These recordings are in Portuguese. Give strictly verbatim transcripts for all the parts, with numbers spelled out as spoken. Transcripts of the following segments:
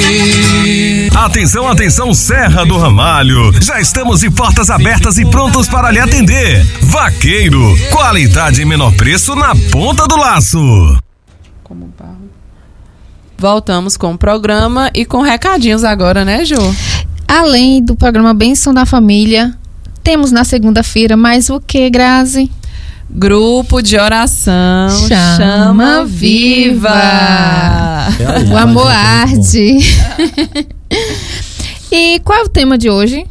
Atenção, atenção, Serra do Ramalho. Já estamos de portas abertas e prontos para lhe atender. Vaqueiro, qualidade e menor preço na ponta do laço. Como barro. Voltamos com o programa e com recadinhos agora, né, Ju? Além do programa Bênção da Família, temos na segunda-feira mais o que, Grazi? Grupo de oração Chama, Chama Viva. O amor arde. E qual é o tema de hoje?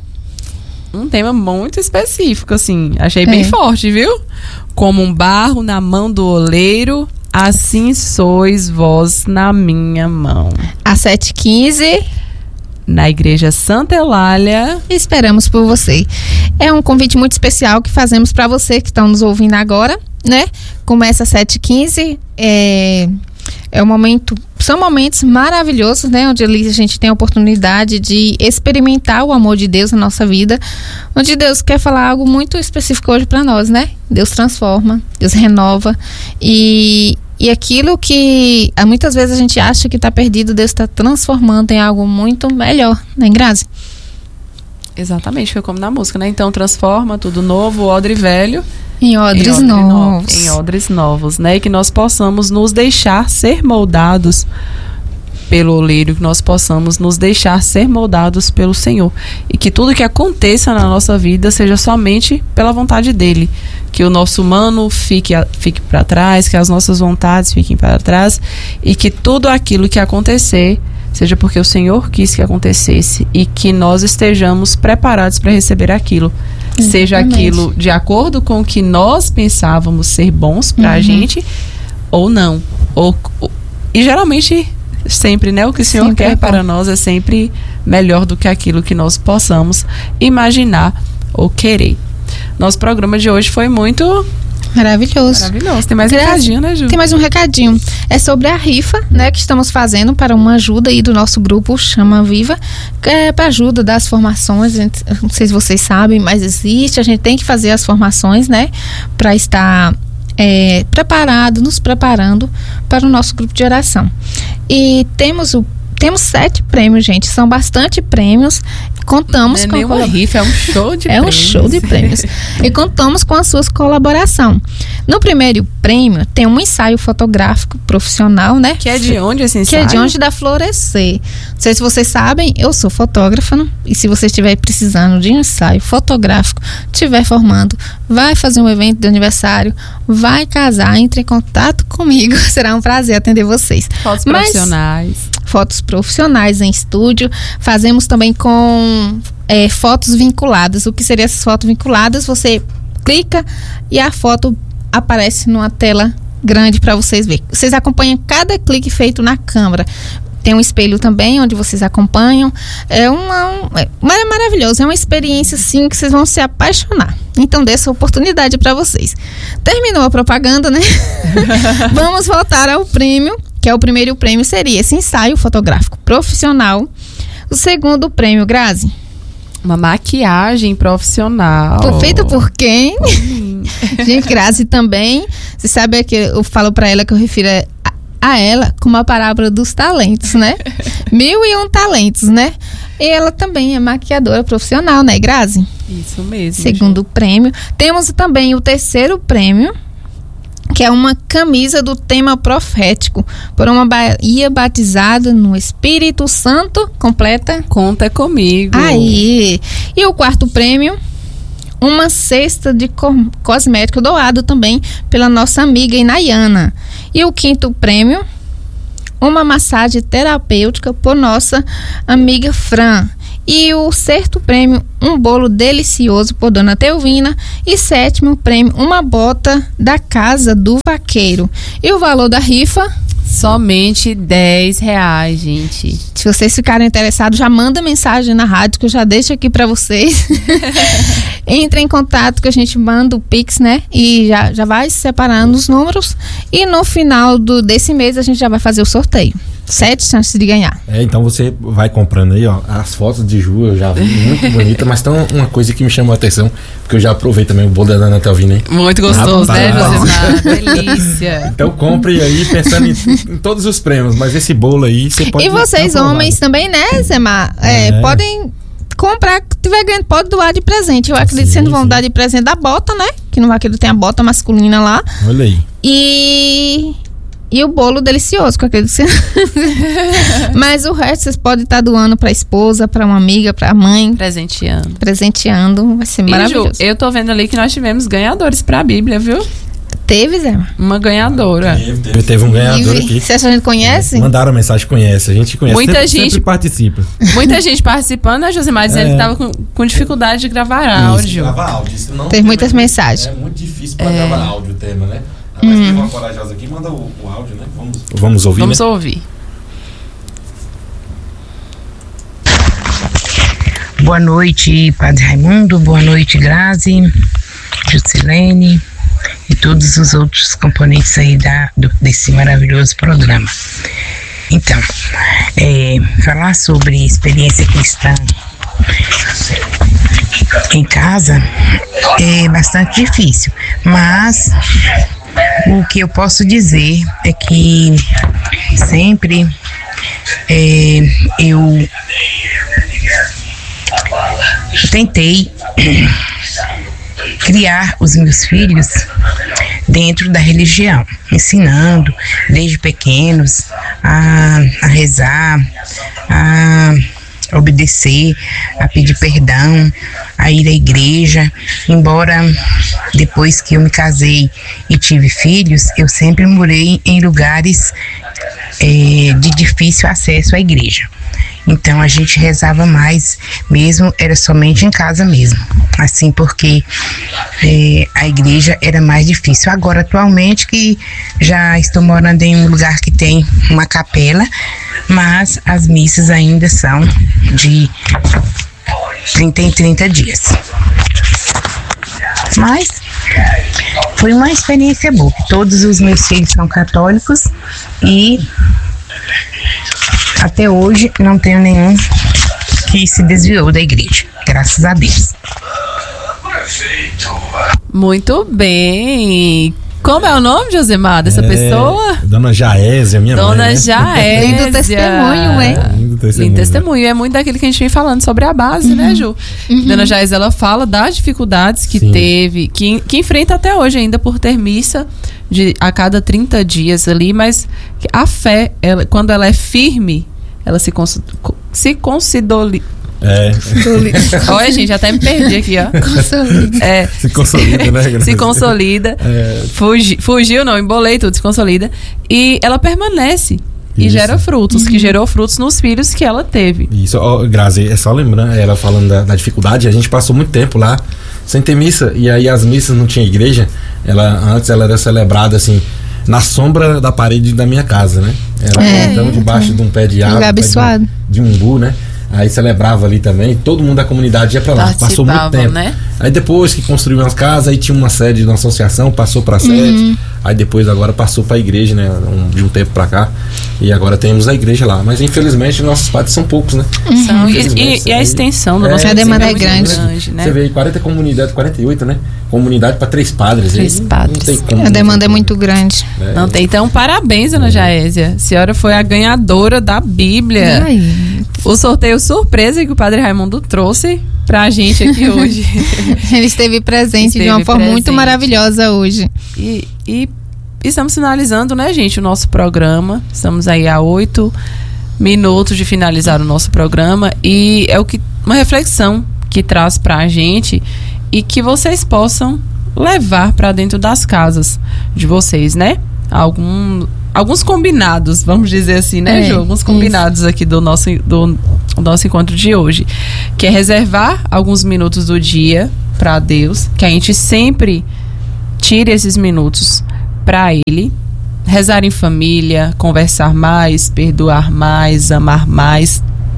Um tema muito específico, assim. Achei bem é. forte, viu? Como um barro na mão do oleiro, assim sois vós na minha mão. Às sete e quinze, na Igreja Santa Eulália. Esperamos por você. É um convite muito especial que fazemos para você que estão nos ouvindo agora, né? Começa às sete e quinze. É, é um momento, são momentos maravilhosos, né? Onde ali a gente tem a oportunidade de experimentar o amor de Deus na nossa vida. Onde Deus quer falar algo muito específico hoje para nós, né? Deus transforma, Deus renova. E... E aquilo que muitas vezes a gente acha que está perdido, Deus está transformando em algo muito melhor, né, Grazi? Exatamente, foi como na música, né? Então transforma tudo novo, odre velho em odres em odre novos. No, em odres novos, né? E que nós possamos nos deixar ser moldados pelo oleiro, que nós possamos nos deixar ser moldados pelo Senhor. E que tudo que aconteça na nossa vida seja somente pela vontade dEle. Que o nosso humano fique, fique para trás, que as nossas vontades fiquem para trás. E que tudo aquilo que acontecer seja porque o Senhor quis que acontecesse. E que nós estejamos preparados para receber aquilo. Exatamente. Seja aquilo de acordo com o que nós pensávamos ser bons para a uhum. gente, ou não. Ou, e geralmente... Sempre, né? O que o Senhor sempre quer é para nós é sempre melhor do que aquilo que nós possamos imaginar ou querer. Nosso programa de hoje foi muito maravilhoso. Maravilhoso. Tem mais um recadinho, né, Ju? Tem mais um recadinho. É sobre a rifa, né, que estamos fazendo para uma ajuda aí do nosso grupo Chama Viva, que é para ajuda das formações. Não sei se vocês sabem, mas existe. A gente tem que fazer as formações, né, para estar É, preparado, nos preparando para o nosso grupo de oração. E temos o temos sete prêmios, gente. São bastante prêmios. Contamos não com é nem uma rifa, é um show de é prêmios. É um show de prêmios. E contamos com a sua colaboração. No primeiro prêmio tem um ensaio fotográfico profissional, né? Que é de onde esse ensaio? Que é de onde da Florescer. Não sei se vocês sabem, eu sou fotógrafa, né? E se você estiver precisando de um ensaio fotográfico, estiver formando, vai fazer um evento de aniversário, vai casar, entre em contato comigo. Será um prazer atender vocês. Fotos Mas, profissionais. Fotos profissionais em estúdio. Fazemos também com é, fotos vinculadas. O que seriam essas fotos vinculadas? Você clica e a foto aparece numa tela grande para vocês verem. Vocês acompanham cada clique feito na câmera. Tem um espelho também onde vocês acompanham. É uma, um, é maravilhoso. É uma experiência assim que vocês vão se apaixonar. Então dê essa oportunidade para vocês. Terminou a propaganda, né? Vamos voltar ao prêmio, que é o primeiro prêmio seria esse ensaio fotográfico profissional. O segundo prêmio, Grazi? Uma maquiagem profissional. Foi feita por quem? Gente, Grazi também. Você sabe que eu falo para ela que eu refiro a, a ela como a parábola dos talentos, né? Mil e um talentos, né? E ela também é maquiadora profissional, né, Grazi? Isso mesmo. Segundo prêmio. Temos também o terceiro prêmio, que é uma camisa do tema profético por uma Bahia batizada no Espírito Santo. Completa? Conta comigo. Aí. E o quarto prêmio, uma cesta de co- cosmético doado também pela nossa amiga Inayana. E o quinto prêmio, uma massagem terapêutica por nossa amiga Fran. E o sexto prêmio, um bolo delicioso por Dona Teovina. E sétimo prêmio, uma bota da Casa do Vaqueiro. E o valor da rifa? Somente dez reais, gente. Se vocês ficarem interessados, já manda mensagem na rádio que eu já deixo aqui para vocês. Entre em contato que a gente manda o Pix, né? E já, já vai separando os números. E no final do, desse mês a gente já vai fazer o sorteio. Sete chances de ganhar. É, então você vai comprando aí, ó, as fotos de Ju, eu já vi muito bonita mas tem uma coisa que me chamou a atenção, porque eu já provei também o bolo da Dona Telvina, hein? Muito gostoso, Rapaz. né, Josimar? Delícia. Então compre aí pensando em, em todos os prêmios, mas esse bolo aí você pode... E vocês, tá homens, também, né, Zemar? É, É. podem comprar, que tiver ganhando, pode doar de presente. Eu acredito que Sim, vocês não vão sim. dar de presente da bota, né? Que no vaqueiro tem a bota masculina lá. Olha aí. E... E o bolo delicioso, que eu acredito que você... Mas o resto vocês podem estar doando pra esposa, pra uma amiga, pra mãe, Presenteando. presenteando. Vai ser E, Ju, maravilhoso. eu tô vendo ali que nós tivemos ganhadores pra Bíblia, viu? Teve, Zé? Uma ganhadora. Teve, teve um ganhador E- aqui. Você acha que a gente conhece? Mandaram mensagem, conhece. A gente conhece. Muita sempre, gente- sempre participa. Muita gente participando, né, Josimar? Dizendo É. que tava com, com dificuldade de gravar áudio. Gravar áudio. Isso não Tem muitas mensagens. É muito difícil para gravar áudio o tema, né? Mas tem uma corajosa aqui, manda o, o áudio, né? Vamos, Vamos ouvir, Vamos né? ouvir. Boa noite, Padre Raimundo. Boa noite, Grazi, Juscelene e todos os outros componentes aí da, do, desse maravilhoso programa. Então, é, falar sobre experiência cristã em casa é bastante difícil, mas o que eu posso dizer é que sempre é, eu tentei criar os meus filhos dentro da religião, ensinando desde pequenos a, a rezar, a obedecer, a pedir perdão, a ir à igreja. Embora depois que eu me casei e tive filhos, eu sempre morei em lugares eh, de difícil acesso à igreja. Então a gente rezava mais, mesmo era somente em casa mesmo, assim, porque eh, a igreja era mais difícil. Agora, atualmente, que já estou morando em um lugar que tem uma capela, mas as missas ainda são de trinta em trinta dias. Mas foi uma experiência boa. Todos os meus filhos são católicos e até hoje não tenho nenhum que se desviou da igreja, graças a Deus. Muito bem. Como é o nome, Josimar, dessa É, pessoa? Dona Jaésia, minha Dona mãe, né? Jaésia. Lindo testemunho, hein? Lindo testemunho. Lindo testemunho. É muito daquele que a gente vem falando sobre a base, né, Ju? Dona Jaésia, ela fala das dificuldades que Sim. teve, que, que enfrenta até hoje ainda por ter missa de, a cada trinta dias ali, mas a fé, ela, quando ela é firme, ela se, cons, se considoli... É, Olha, gente, até me perdi aqui, ó. É, se consolida, né? se consolida. É. Fugi, fugiu, não, embolei tudo, se consolida. E ela permanece e Isso. gera frutos, que gerou frutos nos filhos que ela teve. Isso, ó, Grazi, é só lembrando, ela falando da, da dificuldade, a gente passou muito tempo lá sem ter missa, e aí as missas não tinha igreja, ela, antes ela era celebrada assim, na sombra da parede da minha casa, né? Era É. então debaixo de um pé de árvore, Lugar pé de, abençoado. de umbu, né? Aí celebrava ali também, todo mundo da comunidade ia pra lá, passou muito Participavam, tempo. né? Aí depois que construiu umas casas, aí tinha uma sede de uma associação, passou pra sede, aí depois agora passou pra igreja, né? Um, de um tempo pra cá, e agora temos a igreja lá. Mas infelizmente nossos padres são poucos, né? São, e, Infelizmente, e- e a aí- extensão da É, nossa a demanda igreja é muito grande. né? Você vê aí quarenta comunidades, quarenta e oito, né? Comunidade pra três padres. Três aí não- padres. Não tem como, A demanda é não tem muito grande. como. É. Não tem. Então, parabéns, Dona Jaésia. A senhora foi a ganhadora da Bíblia. Ai, O sorteio surpresa que o Padre Raimundo trouxe pra gente aqui hoje. ele esteve presente de Esteve uma forma muito presente. maravilhosa hoje. E, e estamos finalizando, né, gente, o nosso programa. Estamos aí a oito minutos de finalizar o nosso programa. E é o que uma reflexão que traz pra gente e que vocês possam levar pra dentro das casas de vocês, né? Algum, alguns combinados, vamos dizer assim, né, É, Ju? Alguns combinados aqui do nosso, do, do nosso encontro de hoje. Que é reservar alguns minutos do dia pra Deus, que a gente sempre tire esses minutos para Ele, rezar em família, conversar mais, perdoar mais, amar mais.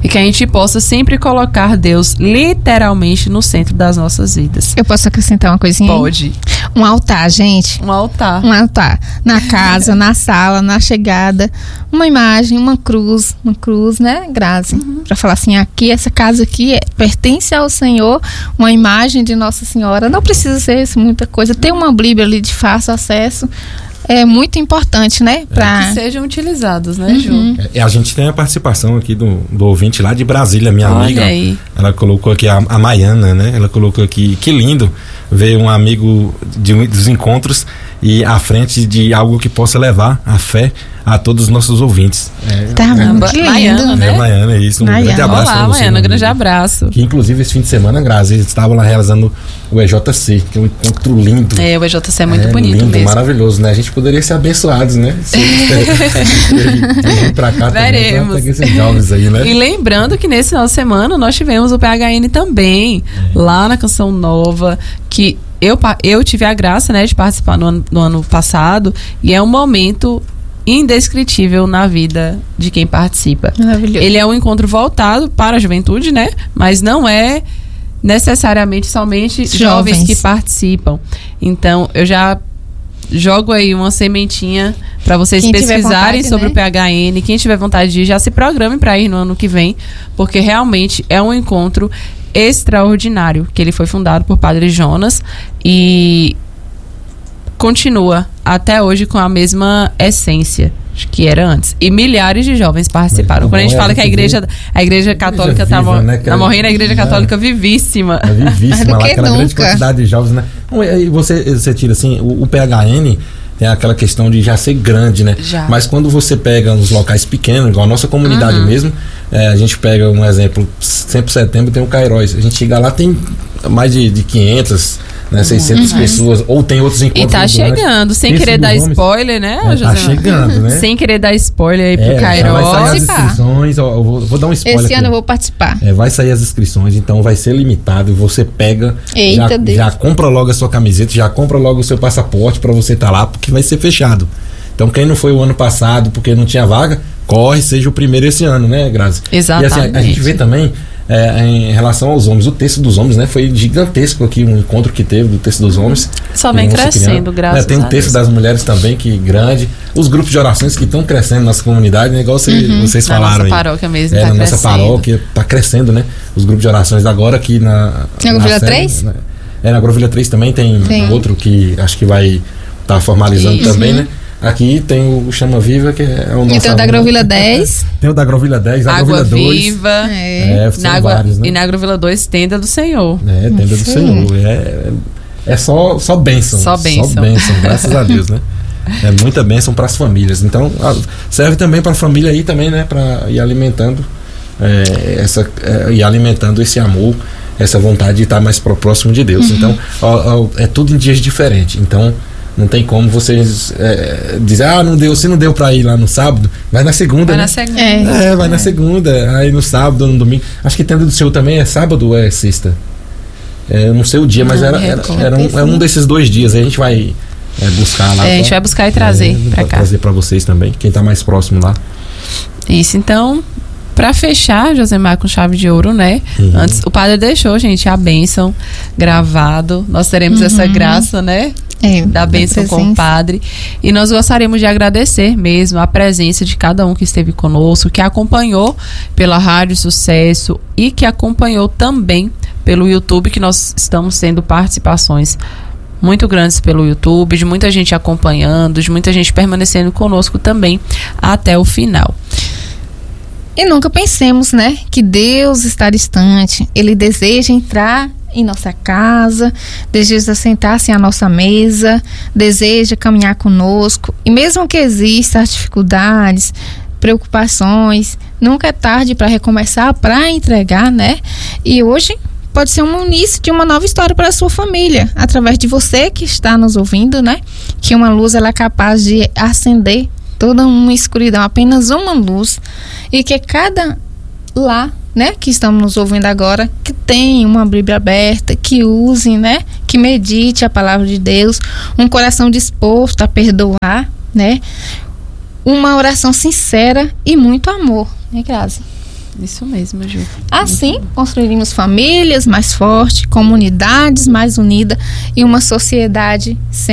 e que a gente possa sempre colocar Deus literalmente no centro das nossas vidas. Eu posso acrescentar uma coisinha? Pode. Um altar, gente. Um altar. Um altar. Na casa, na sala, na chegada. Uma imagem, uma cruz. Uma cruz, né, Grazi? Uhum. Pra falar assim, aqui, essa casa aqui é, pertence ao Senhor. Uma imagem de Nossa Senhora. Não precisa ser isso, muita coisa. Ter uma Bíblia ali de fácil acesso é muito importante, né? Pra... Que sejam utilizados, né, Ju? Uhum. É, a gente tem a participação aqui do, do ouvinte lá de Brasília, minha Olha amiga. Aí. Ela colocou aqui, a, a Maiana, né? Ela colocou aqui, que lindo ver um amigo de, dos encontros e à frente de algo que possa levar a fé a todos os nossos ouvintes. É, Tá, é, que lindo. Maiana, né? É, Maiana, é isso. Um Maiana. grande abraço. Olá, Maiana, um grande abraço. Que inclusive esse fim de semana, Grazi, eles estavam lá realizando o E J C, que é um encontro lindo. É, o E J C é muito é, bonito lindo, mesmo. maravilhoso, né? A gente poderia ser abençoados, né? Se vir pra cá Veremos. também, pra esses jovens aí, né? E lembrando que nesse final de semana nós tivemos o P H N também, é. lá na Canção Nova, que eu, eu tive a graça, né, de participar no ano, no ano passado, e é um momento indescritível na vida de quem participa. Maravilhoso. Ele é um encontro voltado para a juventude, né? Mas não é necessariamente somente jovens, jovens que participam. Então, eu já jogo aí uma sementinha para vocês quem pesquisarem vontade, sobre, né, o P H N. Quem tiver vontade de ir, já se programe para ir no ano que vem, porque realmente é um encontro extraordinário, que ele foi fundado por Padre Jonas e continua até hoje com a mesma essência que era antes. E milhares de jovens participaram. Quando a gente fala que a igreja, a igreja católica está né, tá morrendo, a igreja católica é vivíssima. É vivíssima, lá, aquela nunca. grande quantidade de jovens, né? E você, você tira assim, o, o P H N tem aquela questão de já ser grande, né? Já. Mas quando você pega nos locais pequenos, igual a nossa comunidade uhum. mesmo, é, a gente pega um exemplo, sempre setembro tem o Cairóis. A gente chega lá, tem mais de, de quinhentas, né, seiscentas uhum. pessoas, ou tem outros encontros. E tá chegando, sem Esse querer dar homens, spoiler, né, é, José? Tá chegando, né? Sem querer dar spoiler aí pro é, Cairóis. Vai sair as inscrições, ó, eu vou, vou dar um spoiler Esse aqui. ano eu vou participar. É, vai sair as inscrições, então vai ser limitado. Você pega, Eita já, Deus. já compra logo a sua camiseta, já compra logo o seu passaporte pra você estar tá lá, porque vai ser fechado. Então quem não foi o ano passado porque não tinha vaga, corre, seja o primeiro esse ano, né, Grazi? Exatamente. E assim, a, a gente vê também é, em relação aos homens, o texto dos homens, né, foi gigantesco aqui, um encontro que teve do texto dos homens. Só vem crescendo, graças né, tem um a texto Deus. Das mulheres também, que grande. Os grupos de orações que estão crescendo nas comunidades, né, igual vocês, uhum. vocês na falaram nossa aí. paróquia mesmo, é, tá na crescendo. nossa paróquia tá crescendo, né? Os grupos de orações agora aqui na... Na Agrovilha três? Né? É, na Agrovilha três também tem, tem outro que acho que vai estar tá formalizando Isso. também, né? Aqui tem o Chama Viva, que é o nosso. E tem o da Agrovilha dez. Tem o da Agrovilha dez, a Água Agrovilha dois. Viva. É. É, são na água, vários, né? E na Agrovilha dois, Tenda do Senhor. É, Tenda do Sim. Senhor. É, é só, só bênção. Só bênção. Só bênção, graças a Deus, né? É muita bênção para as famílias. Então, serve também para a família aí também, né? Para ir alimentando, é, essa, é, ir alimentando esse amor, essa vontade de estar mais pro, próximo de Deus. Uhum. Então, ó, ó, é tudo em dias diferentes. Então, não tem como vocês é, dizer, ah, não deu, se não deu pra ir lá no sábado, vai na segunda. Vai né? na segunda. É. É, vai É. na segunda, aí no sábado, no domingo. Acho que Tenda do Senhor também é sábado ou é sexta? É, eu não sei o dia, mas Não era, me era, recordo. era um, é um desses dois dias. Aí a gente vai é, buscar lá. É, a gente vai buscar e trazer é, pra cá. Trazer pra vocês também, quem tá mais próximo lá. Isso, então, pra fechar, Josemar, com chave de ouro, né? Uhum. Antes, o padre deixou, gente, a bênção gravado. Nós teremos Uhum. essa graça, né? É, Da bênção com o padre. E nós gostaríamos de agradecer mesmo a presença de cada um que esteve conosco, que acompanhou pela Rádio Sucesso e que acompanhou também pelo YouTube, que nós estamos tendo participações muito grandes pelo YouTube, de muita gente acompanhando, de muita gente permanecendo conosco também até o final. E nunca pensemos, né, que Deus está distante. Ele deseja entrar em nossa casa, deseja sentar-se à nossa mesa, deseja caminhar conosco. E mesmo que existam as dificuldades, preocupações, nunca é tarde para recomeçar, para entregar, né? E hoje pode ser um início de uma nova história para a sua família, através de você que está nos ouvindo, né? Que uma luz ela é capaz de acender toda uma escuridão, apenas uma luz, e que cada lá, né, que estamos nos ouvindo agora, que tem uma Bíblia aberta, que use, né, que medite a palavra de Deus, um coração disposto a perdoar, né, uma oração sincera e muito amor, né, Grazi? Isso mesmo, Ju. Assim, construiríamos famílias mais fortes, comunidades mais unidas e uma sociedade sem